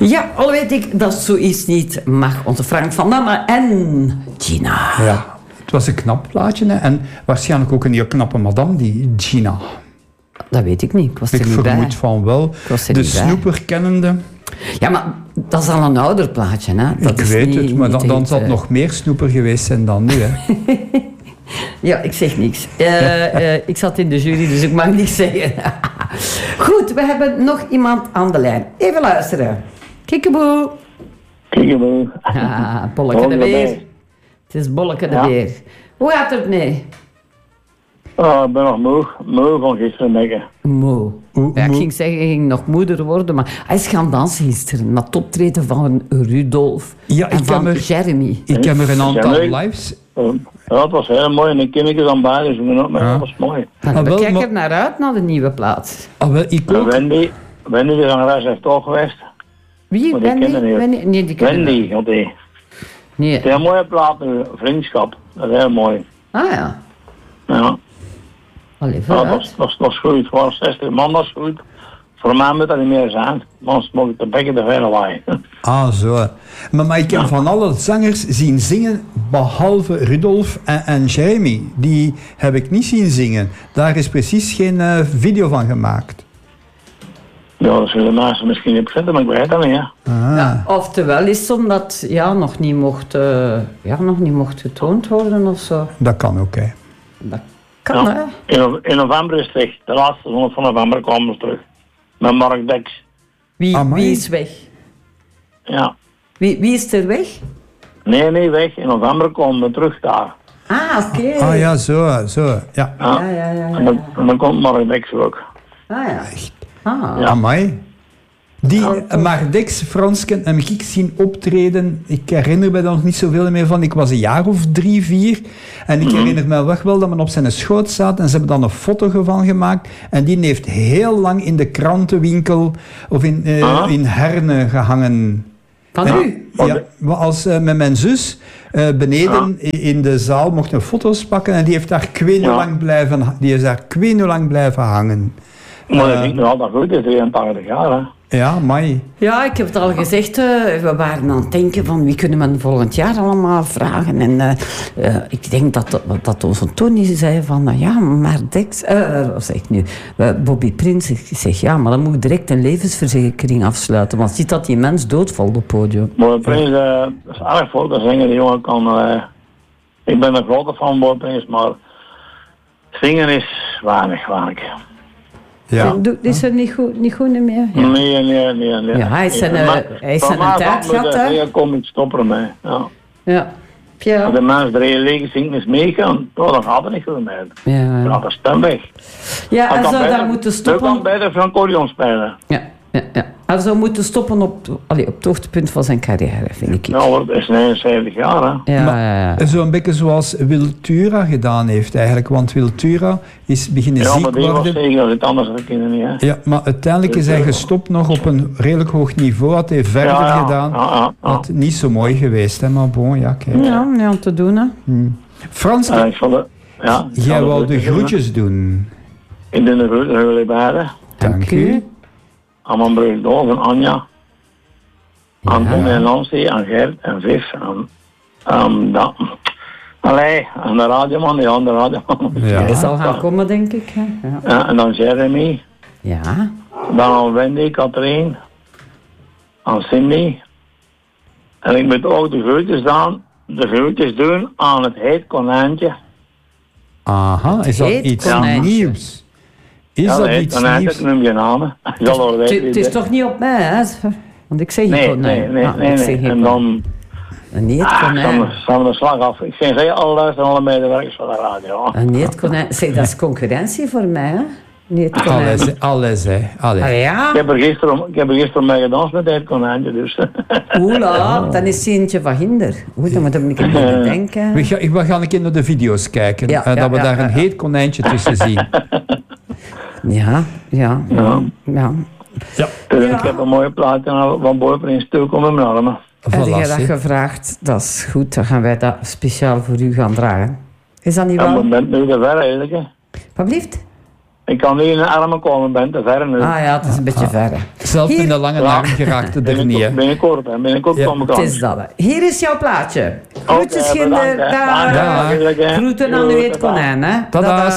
Ja, al weet ik dat zoiets niet mag. Onze Frank van Damme en Gina. Ja, het was een knap plaatje. Hè? En waarschijnlijk ook een heel knappe madame, die Gina. Dat weet ik niet. Ik was er Ik niet bij. vermoed van wel. was er De niet bij. snoeper kennende. Ja, maar dat is al een ouder plaatje, hè? Dat Ik is weet niet- het, maar niet dan echt, zal het nog meer snoeper geweest zijn dan nu. Hè? Ja, ik zeg niks. Ik zat in de jury, dus ik mag niks zeggen. Goed, we hebben nog iemand aan de lijn. Even luisteren. Kikkeboe. Kikkeboe. Ah, Bolleke de Beer. Het is Bolleke de Beer. Hoe gaat het mee? Oh, ik ben nog moe van gisteren, denk ik. Moe. Ja, ik moe? ging zeggen, hij ging nog moeder worden, maar hij is gaan dansen gisteren. Met het optreden van Rudolf Ja, en ik van heb er- Jeremy. Ik heb er een aantal Ja, nee. lives. Ja, het was heel mooi en de kinderen aan bij, dus ook maar dat was mooi. En Ah, we wel, kijken maar- er naar uit, naar de nieuwe plaat. Ah, wel, ik En ook. Wendy de zangeres heeft ook geweest. Wie? Maar die Wendy? kennen niet. Wendy? Nee, die kennen we. Wendy, want die. Nee. Het is een mooie plaat nu, Vriendschap. Dat is heel mooi. Ah ja. Ja, Allee, ja vooruit. dat was goed. Het was 60 man, dat is goed. Voor mij moet dat niet meer zijn. Anders mag ik de bekken te ver waaien. Ah, zo. Maar ik heb van alle zangers zien zingen, behalve Rudolf en Jeremy. Die heb ik niet zien zingen. Daar is precies geen video van gemaakt. Ja, dat zullen mensen misschien niet zetten, maar ik weet dat niet. Hè. Ja, oftewel is het omdat nog niet mocht getoond worden of zo. Dat kan ook, hè. Dat kan, Ja. hè. In november is het weg. De laatste zondag van november komen we terug. Met Mark Dex. Wie is weg? Ja. Wie is er weg? Nee, weg. In november komen we terug daar. Ah, oké. Ah ja, zo. Ja. Ja. En dan komt Mark Dex ook. Ah ja. Ah. Ja. Amai. Die Mardex Fransken heb ik zien optreden. Ik herinner me daar nog niet zoveel meer van. Ik was een jaar of 3, 4. En ik herinner me wel dat men op zijn schoot zat. En ze hebben dan een foto van gemaakt. En die heeft heel lang in de krantenwinkel of in Herne gehangen. Van En- u? Ja, als met mijn zus beneden in de zaal mochten foto's pakken. En die heeft daar kwenulang blijven hangen. Maar dat vind ik nog altijd goed. Het is 83 jaar, hè. Ja, mai. Ja, ik heb het al gezegd. We waren aan het denken van wie kunnen we volgend jaar allemaal vragen. En ik denk dat onze Tony zei van ja, maar Dex... wat zeg ik nu? Bobby Prins zegt ja, maar dan moet ik direct een levensverzekering afsluiten. Want ziet dat die mens doodvalt op het podium. Boy Prins, dat is erg voor dat zingen. Die jongen kan... ik ben een grote fan van Boy Prins, maar zingen is weinig. Ja. Is er niet goed meer? Ja. Nee. Ja, hij is zijn tijd gehad, hè? Daar kom ik stoppen ermee. Ja. Ja. Ja. Als de mensen er heel leeg zingen is meegaan, dan gaat het niet goed mee. Dan gaat de stem weg. Ja, hij zou daar moeten Hij kan stoppen. beter van accordeon spelen. Ja. Hij zou moeten stoppen op het hoogtepunt van zijn carrière, vind ik. Ja, het is 79 jaar, hè. Ja. Zo'n beetje zoals Wiltura gedaan heeft eigenlijk. Want Wiltura is beginnen Ja, ziek maar die was worden. zeker als het anders had kunnen niet, hè. Ja, maar uiteindelijk is hij gestopt nog op een redelijk hoog niveau. Had hij verder gedaan. Ja. Had niet zo mooi geweest, hè, maar bon, ja, kijk. Ja, niet om te doen, hè. Frans, Ik vond het... Ja, jij wou de groetjes doen. Ik doe de groeten aan jullie beiden. Dank u. Aan mijn broer Dolf en Anja. Aan Tom en Nancy, aan Gert en Viv. Aan de radioman, die andere radioman. Ja. Hij zal gaan komen, denk ik. Hè. Ja. Ja, en dan Jeremy. Ja. Dan aan Wendy, Katrien. Aan Cindy. En ik moet ook de groetjes doen aan het heet konijntje. Aha, is dat Heet iets konijntje. nieuws? Is Ja, dat heet iets konijntje, nieuws? ik noem je namen. Je zal wel weten wie Het is het toch niet op mij, hè? Want ik zeg Nee, geen konijn. nee. Ik zeg geen En dan... Niet het konijn. Staan we de slag af. Ik zeg alle luisteren, alle medewerkers van de radio. Niet het konijn. Zeg, dat is concurrentie voor mij, hè? Niet het konijn. Alles, hè. Alles. Ah ja? Ik heb er gisteren mee gedanst met het konijntje, dus. Oela, dan is Sientje van Hinder. Oeh, dan moet ik een keer denken. We gaan een keer naar de video's kijken. Ja, dat we daar een ja. heet konijntje tussen zien. Ja. Dus ik heb een mooie plaatje van Boy Prins toekomen met mijn armen. Heb jij dat Voilà, gevraagd? Dat is goed, dan gaan wij dat speciaal voor u gaan dragen. Is dat niet En wel? we bent nu te ver eigenlijk, hè. Wat blieft? Ik kan niet in de armen komen, ben te ver nu. Ah ja, het is een beetje ver. Hè. Zelf in de lange arm geraakt het er niet. Hè. Binnenkort kom ik Het aan. is dat. Hè. Hier is jouw plaatje. Groetjes, Oké, bedankt, Ginder. hè. Dag. Dag. Groeten aan uw konijn. Hè. Tada.